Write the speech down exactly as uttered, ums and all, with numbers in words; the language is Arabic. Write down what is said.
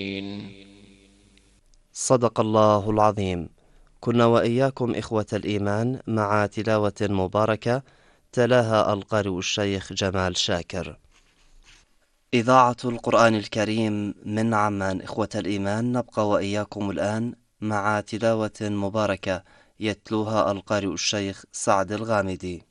صدق الله العظيم. كنا وإياكم إخوة الإيمان مع تلاوة مباركة تلاها القارئ الشيخ جمال شاكر. إذاعة القرآن الكريم من عمان. إخوة الإيمان، نبقى وإياكم الآن مع تلاوة مباركة يتلوها القارئ الشيخ سعد الغامدي.